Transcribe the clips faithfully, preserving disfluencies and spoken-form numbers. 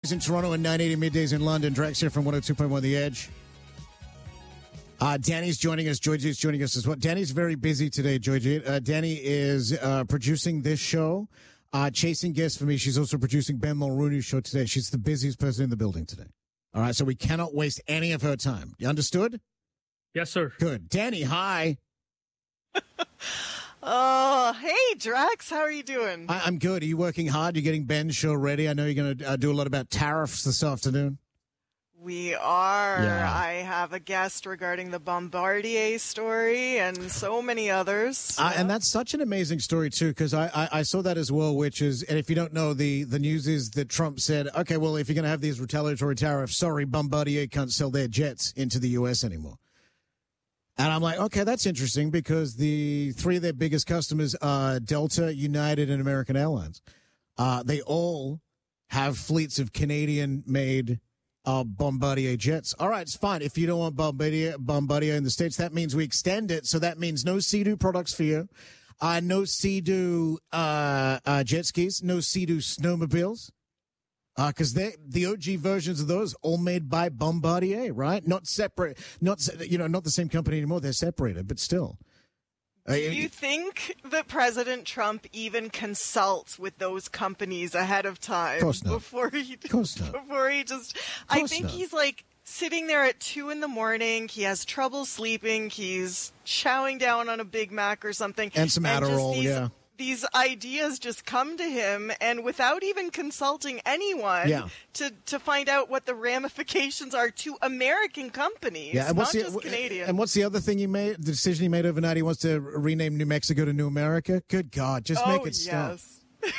Mornings in Toronto and nine eighty middays in London. Drax here from one oh two point one The Edge. Uh, Danny's joining us. Georgie's joining us as well. Danny's very busy today, Georgie. Uh, Danny is uh, producing this show, uh, chasing guests for me. She's also producing Ben Mulrooney's show today. She's the busiest person in the building today. All right, so we cannot waste any of her time. You understood? Yes, sir. Good. Danny, hi. Oh, hey, Drax. How are you doing? I- I'm good. Are you working hard? You're getting Ben's show ready? I know you're going to uh, do a lot about tariffs this afternoon. We are. Yeah. I have a guest regarding the Bombardier story and so many others. Uh, and that's such an amazing story, too, because I, I, I saw that as well, which is, and if you don't know, the, the news is that Trump said, okay, well, if you're going to have these retaliatory tariffs, sorry, Bombardier can't sell their jets into the U S anymore. And I'm like, okay, that's interesting because the three of their biggest customers are Delta, United, and American Airlines. Uh, they all have fleets of Canadian-made uh, Bombardier jets. All right, it's fine. If you don't want Bombardier, Bombardier in the States, that means we extend it. So that means no Sea-Doo products for you, uh, no Sea-Doo uh, uh, jet skis, no Sea-Doo snowmobiles. Because they the O G versions of those all made by Bombardier, right? Not separate, not you know, not the same company anymore. They're separated, but still. Do you think that President Trump even consults with those companies ahead of time? Of course not. Before he, of course not. Before he just, I think not. He's like sitting there at two in the morning. He has trouble sleeping. He's chowing down on a Big Mac or something, and some Adderall, these, yeah. These ideas just come to him, and without even consulting anyone yeah. to, to find out what the ramifications are to American companies, yeah, and not what's the, just Canadian. And what's the other thing he made, the decision he made overnight? He wants to rename New Mexico to New America? Good God, just oh, make it stop. Yes.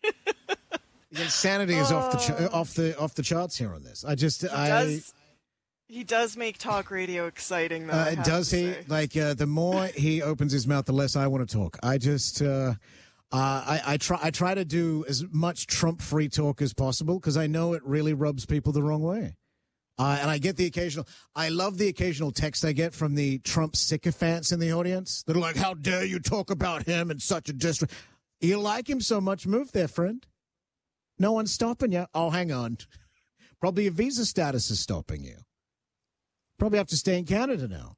The insanity is oh. off the ch- off the off the charts here on this. I just he I. Does. He does make talk radio exciting, though. Uh, does he? Say. Like, uh, the more he opens his mouth, the less I want to talk. I just, uh, uh, I, I try, I try to do as much Trump-free talk as possible because I know it really rubs people the wrong way. Uh, and I get the occasional, I love the occasional text I get from the Trump sycophants in the audience. They're like, how dare you talk about him in such a district? You like him so much, move there, friend. No one's stopping you. Oh, hang on. Probably your visa status is stopping you. Probably have to stay in Canada now.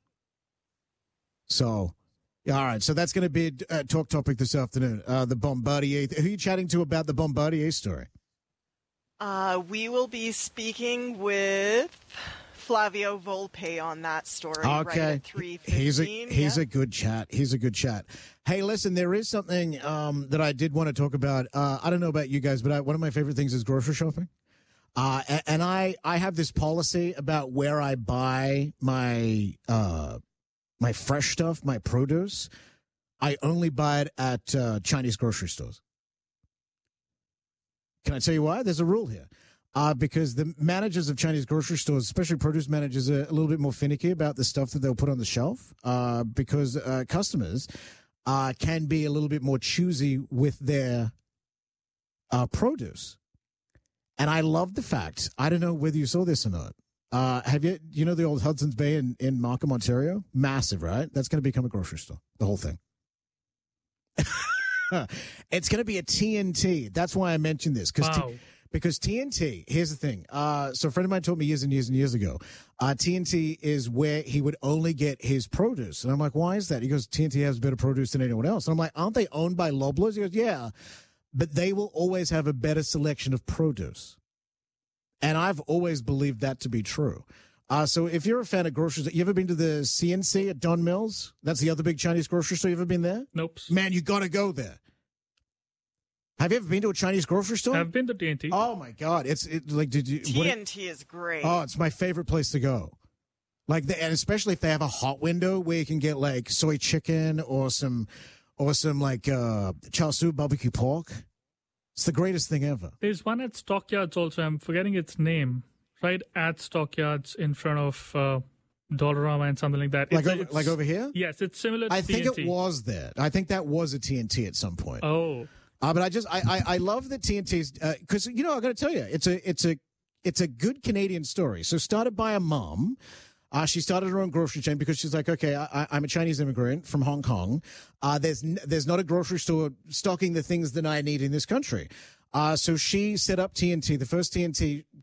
So, yeah, all right. So that's going to be a uh, talk topic this afternoon. Uh, the Bombardier. Who are you chatting to about the Bombardier story? Uh, we will be speaking with Flavio Volpe on that story. Okay. Right at three fifteen. He's a he's yeah. a good chat. He's a good chat. Hey, listen, there is something um, that I did want to talk about. Uh, I don't know about you guys, but I, one of my favorite things is grocery shopping. Uh, and, and I, I have this policy about where I buy my, uh, my fresh stuff, my produce. I only buy it at, uh, Chinese grocery stores. Can I tell you why? There's a rule here. Uh, because the managers of Chinese grocery stores, especially produce managers, are a little bit more finicky about the stuff that they'll put on the shelf. Uh, because, uh, customers, uh, can be a little bit more choosy with their, uh, produce. And I love the fact, I don't know whether you saw this or not. Uh, have you, you know, the old Hudson's Bay in, in Markham, Ontario? Massive, right? That's going to become a grocery store, the whole thing. It's going to be a T N T. That's why I mentioned this. Cause wow. T- because T N T, here's the thing. Uh, so a friend of mine told me years and years and years ago, uh, T N T is where he would only get his produce. And I'm like, why is that? He goes, T N T has better produce than anyone else. And I'm like, aren't they owned by Loblaws? He goes, yeah. But they will always have a better selection of produce. And I've always believed that to be true. Uh, so if you're a fan of groceries, you ever been to the C N C at Don Mills? That's the other big Chinese grocery store. You ever been there? Nope. Man, you got to go there. Have you ever been to a Chinese grocery store? I've been to T N T. Oh, my God. It's it, like, did you? T N T is great. Oh, it's my favorite place to go. Like, the, and especially if they have a hot window where you can get like soy chicken or some, or some like uh, char siu barbecue pork. It's the greatest thing ever. There's one at Stockyards also. I'm forgetting its name. Right at Stockyards in front of uh, Dollarama and something like that. Like it's, over, it's, like over here? Yes, it's similar to I T N T. think it was there. I think that was a T N T at some point. Oh. Uh, but I just, I, I, I love the T N T's, because, uh, you know, I got to tell you, it's a, it's a, it's a good Canadian story. So started by a mom. Uh, she started her own grocery chain because she's like, okay, I, I'm a Chinese immigrant from Hong Kong. Uh, there's, n- there's not a grocery store stocking the things that I need in this country. Uh, so she set up T N T, the first T N T